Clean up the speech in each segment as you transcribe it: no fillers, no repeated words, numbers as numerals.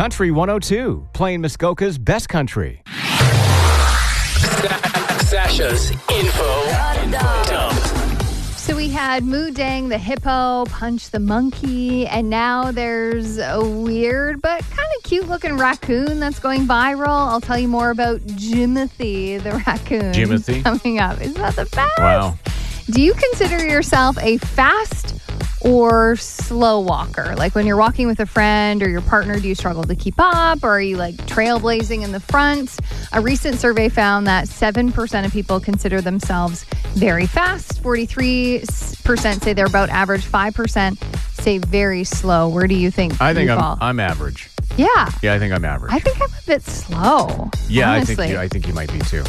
Country 102, playing Muskoka's best country. Sasha's info dump. So we had Moo Dang the hippo, Punch the monkey, and now there's a weird but kind of cute looking raccoon that's going viral. I'll tell you more about Jimothy the raccoon. Jimothy? Coming up. Isn't that the best? Wow. Do you consider yourself a fast or slow walker? Like when you're walking with a friend or your partner, do you struggle to keep up? Or are you like trailblazing in the front? A recent survey found that 7% of people consider themselves very fast. 43% say they're about average. 5% say very slow. Where do you think I think you fall? I'm average. Yeah. Yeah, I think I'm average. I think I'm a bit slow. Yeah, honestly. I think you might be too.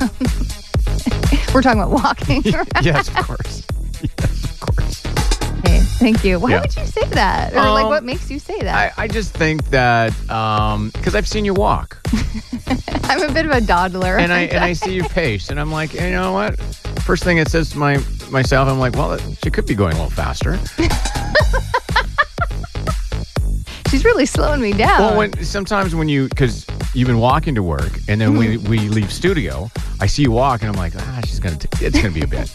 We're talking about walking. Yes, of course. Yes, of course. Okay, thank you. Why Yeah. would you say that? Or like what makes you say that? I just think that because I've seen you walk. I'm a bit of a dawdler. and I see your pace, and I'm like, you know what? First thing it says to myself, I'm like, well, she could be going a little faster. She's really slowing me down. Well, sometimes because you've been walking to work, and then when we leave studio, I see you walk, and I'm like, it's gonna be a bit.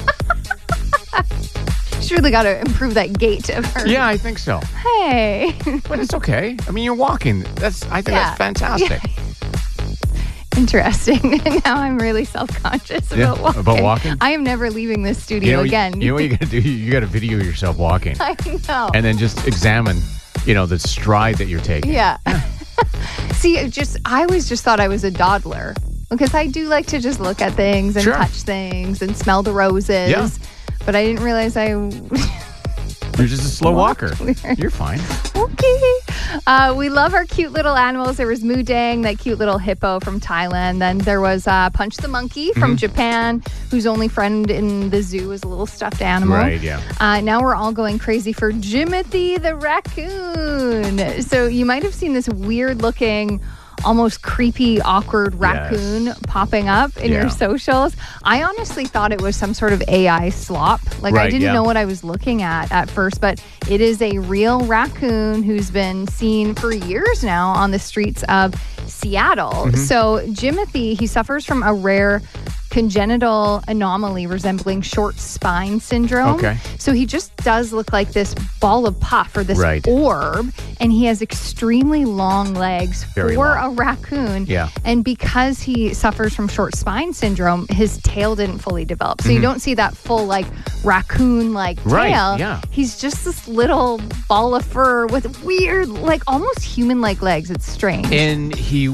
She's really got to improve that gait of her. Yeah, I think so. Hey. But it's okay. I mean, you're walking. I think that's fantastic. Yeah. Interesting. Now I'm really self-conscious about walking. About walking? I am never leaving this studio again. You know what you got to do? You got to video yourself walking. I know. And then just examine, the stride that you're taking. Yeah. See, I always just thought I was a dawdler because I do like to just look at things and touch things and smell the roses. Yeah. But I didn't realize You're just a slow walker. Weird. You're fine. Okay. We love our cute little animals. There was Moo Dang, that cute little hippo from Thailand. Then there was Punch the monkey from Japan, whose only friend in the zoo is a little stuffed animal. Right, yeah. Now we're all going crazy for Jimothy the raccoon. So you might have seen this weird looking, almost creepy, awkward raccoon popping up in your socials. I honestly thought it was some sort of AI slop. I didn't know what I was looking at first, but it is a real raccoon who's been seen for years now on the streets of Seattle. So Jimothy, he suffers from a rare congenital anomaly resembling short spine syndrome. Okay. So he just does look like this ball of puff or this orb, and he has extremely long legs Very for long. a raccoon. Yeah. And because he suffers from short spine syndrome, his tail didn't fully develop. So you don't see that full raccoon-like tail. Right, yeah. He's just this little ball of fur with weird, almost human-like legs. It's strange. And he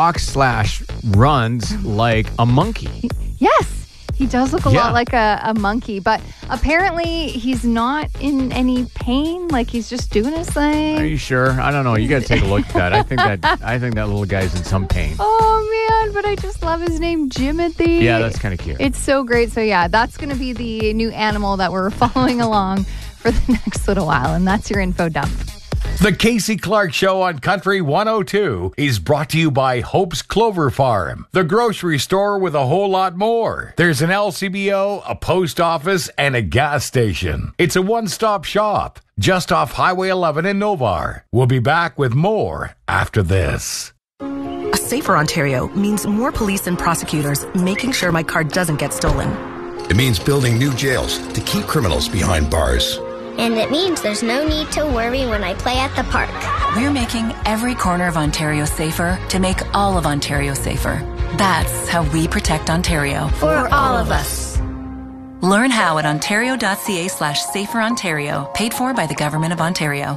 walks/runs like a monkey. Yes, he does look a lot like a monkey, but apparently he's not in any pain. He's just doing his thing. Are you sure? I don't know. You got to take a look at that. I think that little guy's in some pain. Oh man, but I just love his name, Jimothy. Yeah, that's kind of cute. It's so great. So yeah, that's going to be the new animal that we're following along for the next little while, and that's your info dump. The Casey Clark Show on Country 102 is brought to you by Hope's Clover Farm, the grocery store with a whole lot more. There's an LCBO, a post office, and a gas station. It's a one-stop shop just off Highway 11 in Novar. We'll be back with more after this. A safer Ontario means more police and prosecutors making sure my car doesn't get stolen. It means building new jails to keep criminals behind bars. And it means there's no need to worry when I play at the park. We're making every corner of Ontario safer to make all of Ontario safer. That's how we protect Ontario. For all of us. Learn how at ontario.ca/saferontario, paid for by the Government of Ontario.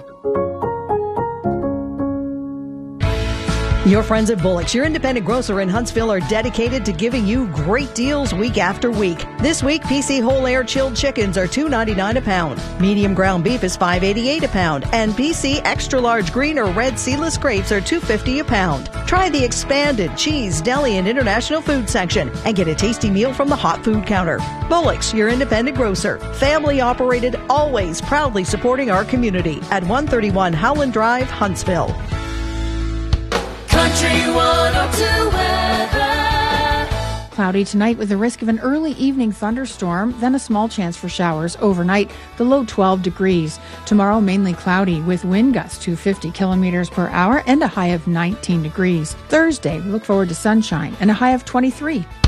Your friends at Bullock's, your independent grocer in Huntsville, are dedicated to giving you great deals week after week. This week, PC Whole Air Chilled Chickens are $2.99 a pound. Medium ground beef is $5.88 a pound. And PC Extra Large Green or Red Seedless Grapes are $2.50 a pound. Try the expanded cheese, deli, and international food section and get a tasty meal from the hot food counter. Bullock's, your independent grocer. Family operated, always proudly supporting our community at 131 Howland Drive, Huntsville. Country 102 weather. cloudy tonight with the risk of an early evening thunderstorm, then a small chance for showers overnight, the low 12 degrees. Tomorrow, mainly cloudy with wind gusts to 50 kilometers per hour and a high of 19 degrees. Thursday, we look forward to sunshine and a high of 23.